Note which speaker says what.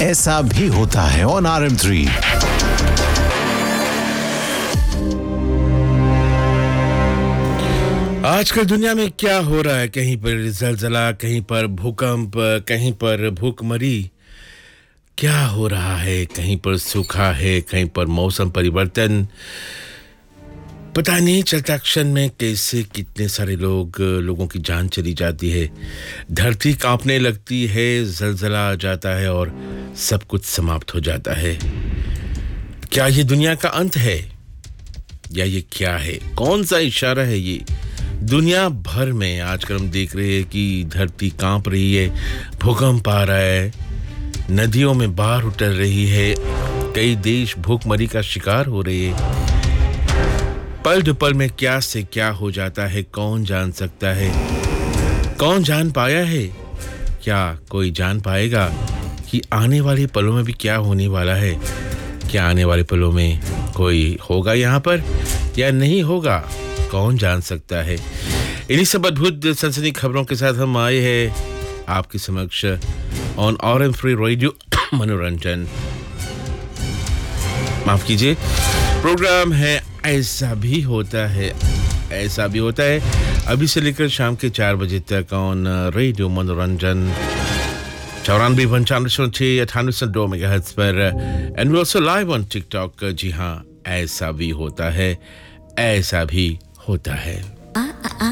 Speaker 1: ऐसा भी होता है ऑन RM3।
Speaker 2: आजकल दुनिया में क्या हो रहा है, कहीं पर ज़लज़ला, कहीं पर भूकंप, कहीं पर भूखमरी, क्या हो रहा है, कहीं पर सूखा है, कहीं पर मौसम परिवर्तन, पता नहीं चलता क्षण में कैसे कितने सारे लोगों की जान चली जाती है, धरती कांपने लगती है, ज़लज़ला आ जाता है और सब कुछ समाप्त हो जाता है। क्या ये दुनिया का अंत है या ये क्या है, कौन सा इशारा है ये? दुनिया भर में आजकल हम देख रहे हैं कि धरती कांप रही है, भूकंप आ रहा है, नदियों में बाढ़ उतर रही है, कई देश भूखमरी का शिकार हो रहे हैं। पल दुपल में क्या से क्या हो जाता है, कौन जान सकता है? कौन जान पाया है? क्या कोई जान पाएगा कि आने वाले पलों में भी क्या होने वाला है? क्या आने वाले पलों में कोई होगा यहाँ पर या नहीं होगा? कौन जान सकता है? इन्हीं सब अद्भुत सनसनी खबरों के साथ हम आए हैं आपके समक्ष ऑन RM3 रेडियो मनोरंजन, माफ कीजिए, प्रोग्राम है ऐसा भी होता है, ऐसा भी होता है, अभी से लेकर शाम के 4 बजे तक ऑन रेडियो मनोरंजन 94.6 मेगाहर्ट्ज पर, and we also live on TikTok. जी हाँ, ऐसा भी होता है, ऐसा भी होता है।